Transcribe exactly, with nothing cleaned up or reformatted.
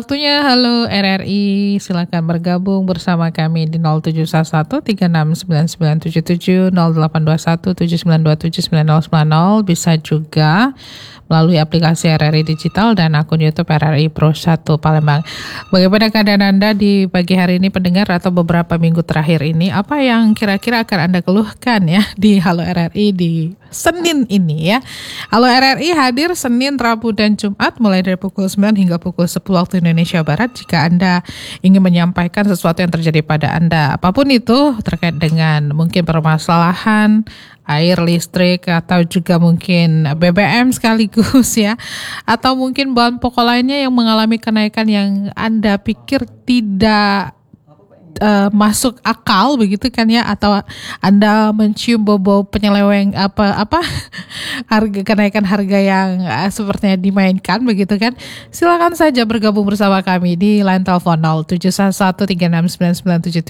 Waktunya halo R R I, silakan bergabung bersama kami di nol tujuh satu tiga enam sembilan sembilan tujuh tujuh, nol delapan dua satu tujuh sembilan dua tujuh sembilan nol sembilan nol, bisa juga melalui aplikasi R R I Digital dan akun YouTube R R I Pro satu Palembang. Bagaimana keadaan Anda di pagi hari ini pendengar atau beberapa minggu terakhir ini? Apa yang kira-kira akan Anda keluhkan ya di Halo R R I di Senin ini ya? Halo R R I hadir Senin, Rabu, dan Jumat mulai dari pukul sembilan hingga pukul sepuluh waktu Indonesia Barat. Jika Anda ingin menyampaikan sesuatu yang terjadi pada Anda, apapun itu terkait dengan mungkin permasalahan air, listrik, atau juga mungkin B B M sekaligus ya, atau mungkin bahan pokok lainnya yang mengalami kenaikan yang Anda pikir tidak Uh, masuk akal begitu kan ya, atau Anda mencium bau-bau penyeleweng apa apa harga kenaikan harga yang uh, sepertinya dimainkan begitu kan, silakan saja bergabung bersama kami di line telepon nol tujuh satu tiga enam sembilan sembilan tujuh tujuh